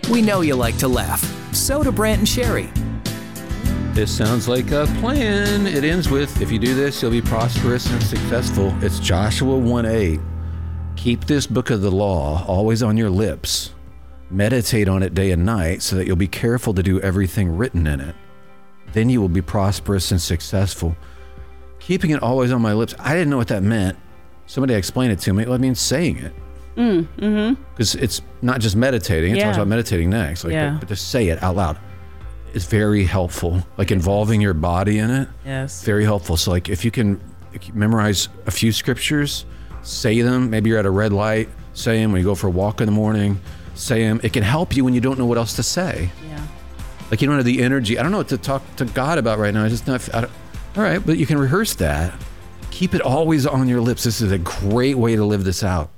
We know you like to laugh. So do Brant and Sherry. This sounds like a plan. It ends with, if you do this, you'll be prosperous and successful. It's Joshua 1:8. Keep this book of the law always on your lips. Meditate on it day and night so that you'll be careful to do everything written in it. Then you will be prosperous and successful. Keeping it always on my lips. I didn't know what that meant. Somebody explained it to me. Well, it means saying it. Because it's not just meditating. It talks about meditating next. But to say it out loud is very helpful. Like involving your body in it. Yes. Very helpful. So like if you can memorize a few scriptures, say them. Maybe you're at a red light, say them when you go for a walk in the morning, say them. It can help you when you don't know what else to say. Yeah. Like you don't have the energy. I don't know what to talk to God about right now. I just not. All right, but you can rehearse that. Keep it always on your lips. This is a great way to live this out.